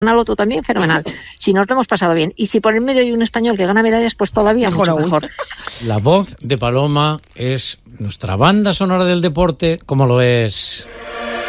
la loto también, fenomenal. Si nos lo hemos pasado bien. Y si por el medio hay un español que gana medallas, pues todavía mucho mejor. La voz de Paloma es nuestra banda sonora del deporte. ¿Cómo lo es?